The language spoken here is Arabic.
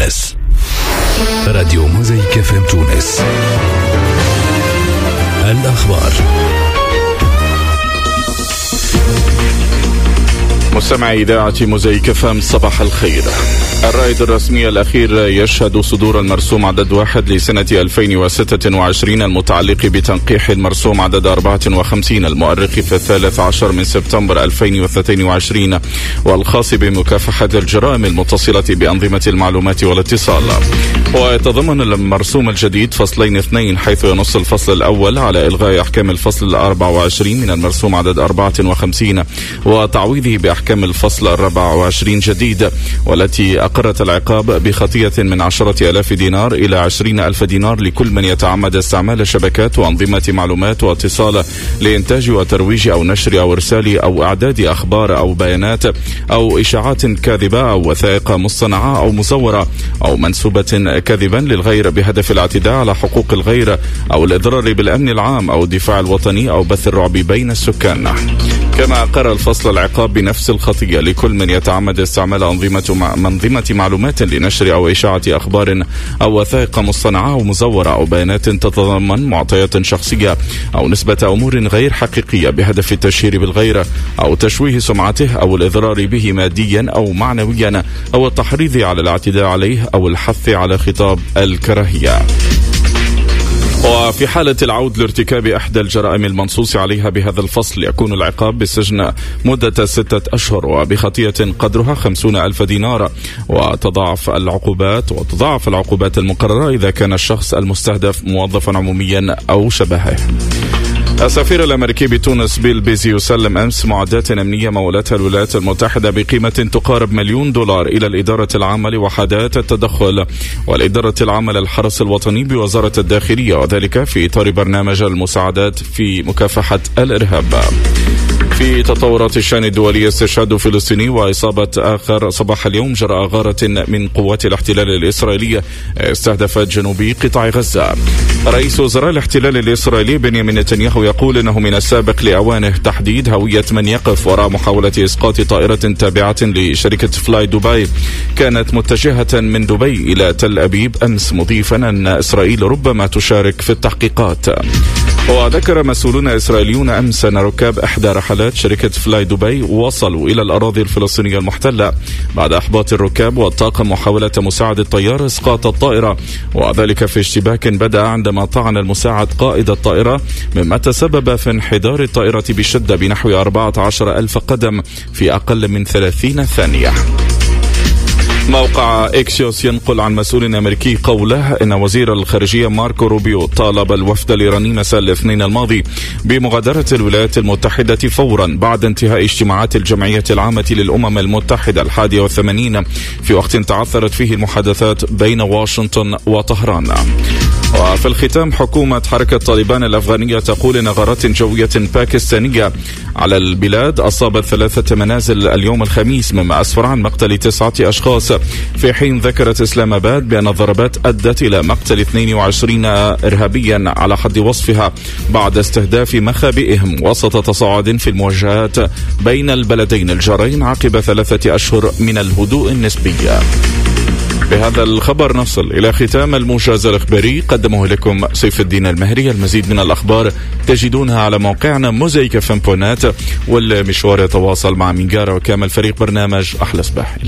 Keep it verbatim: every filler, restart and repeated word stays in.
تونس. راديو موزايك اف ام تونس. الأخبار. مستمعي إذاعة موزايك اف ام، صباح الخير. الرائد الرسمي الأخير يشهد صدور المرسوم عدد واحد لسنة ألفين وستة وعشرين المتعلق بتنقيح المرسوم عدد أربعة وخمسين المؤرخ في الثالث عشر من سبتمبر ألفين واثنين وعشرين، والخاص بمكافحة الجرائم المتصلة بأنظمة المعلومات والاتصال. ويتضمن المرسوم الجديد فصلين اثنين، حيث ينص الفصل الأول على إلغاء أحكام الفصل الأربع وعشرين من المرسوم عدد أربعة وخمسين وتعويضه بأحكام الفصل الرابع وعشرين جديد، والتي أقرت العقاب بخطية من عشرة آلاف دينار إلى عشرين ألف دينار لكل من يتعمد استعمال شبكات وأنظمة معلومات واتصال لإنتاج وترويج أو نشر أو إرسال أو إعداد أخبار أو بيانات أو إشاعات كاذبة أو وثائق مصطنعة أو مزورة أو منسوبة كذبا للغير بهدف الاعتداء على حقوق الغير أو الإضرار بالأمن العام أو الدفاع الوطني أو بث الرعب بين السكان. كما أقر الفصل العقاب بنفس الخطية لكل من يتعمد استعمال أنظمة منظمة معلومات لنشر أو إشاعة أخبار أو وثائق مصطنعة أو مزورة أو بيانات تتضمن معطيات شخصية أو نسبة أمور غير حقيقية بهدف التشهير بالغير أو تشويه سمعته أو الإضرار به ماديا أو معنويا أو التحريض على الاعتداء عليه أو الحث على خطاب الكراهية. وفي حالة العود لارتكاب إحدى الجرائم المنصوص عليها بهذا الفصل، يكون العقاب بالسجن مدة ستة أشهر وبخطية قدرها خمسون ألف دينار، وتضاعف العقوبات وتضاعف العقوبات المقررة إذا كان الشخص المستهدف موظفا عموميا أو شبهه. السفير الأمريكي بتونس بيل بيزي يسلم أمس معدات أمنية مولتها الولايات المتحدة بقيمة تقارب مليون دولار إلى الإدارة العامة لوحدات التدخل والإدارة العامة للحرس الوطني بوزارة الداخلية، وذلك في إطار برنامج المساعدات في مكافحة الإرهاب. في تطورات الشأن الدولي، استشهاد فلسطيني وإصابة آخر صباح اليوم جراء غارة من قوات الاحتلال الإسرائيلية استهدفت جنوبي قطاع غزة. رئيس وزراء الاحتلال الإسرائيلي بنيامين نتنياهو يقول إنه من السابق لأوانه تحديد هوية من يقف وراء محاولة إسقاط طائرة تابعة لشركة فلاي دبي كانت متجهة من دبي إلى تل أبيب أمس، مضيفا أن إسرائيل ربما تشارك في التحقيقات. وذكر مسؤولون إسرائيليون أمس أن ركاب إحدى رحلات شركة فلاي دبي وصلوا إلى الأراضي الفلسطينية المحتلة بعد إحباط الركاب والطاقم محاولة مساعد الطيار إسقاط الطائرة، وذلك في اشتباك بدأ عندما طعن المساعد قائد الطائرة، مما تسبب في انحدار الطائرة بشدة بنحو أربعة عشر ألف قدم في أقل من ثلاثين ثانية. موقع إكسيوس ينقل عن مسؤول أمريكي قوله إن وزير الخارجية ماركو روبيو طالب الوفد الإيراني مساء الاثنين الماضي بمغادرة الولايات المتحدة فورا بعد انتهاء اجتماعات الجمعية العامة للأمم المتحدة الحادية والثمانين، في وقت تعثرت فيه المحادثات بين واشنطن وطهران. وفي الختام، حكومة حركة طالبان الأفغانية تقول إن غارات جوية باكستانية على البلاد أصابت ثلاثة منازل اليوم الخميس، مما أسفر عن مقتل تسعة أشخاص، في حين ذكرت إسلام آباد بأن الضربات أدت إلى مقتل اثنين وعشرين إرهابيا على حد وصفها بعد استهداف مخابئهم وسط تصاعد في المواجهات بين البلدين الجارين عقب ثلاثة أشهر من الهدوء النسبي. بهذا الخبر نصل إلى ختام الموجز الإخباري، قدمه لكم سيف الدين المهري. المزيد من الأخبار تجدونها على موقعنا موزايك اف ام دوت نت، والمشوار يتواصل مع مينجارة وكامل فريق برنامج أحلى صباح.